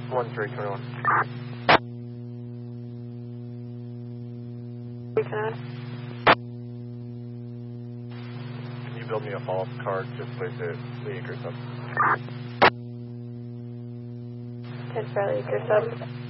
1321. Can you build me a follow-up card? Just place it Lee Acre sub. 10 for Lee Acre sub.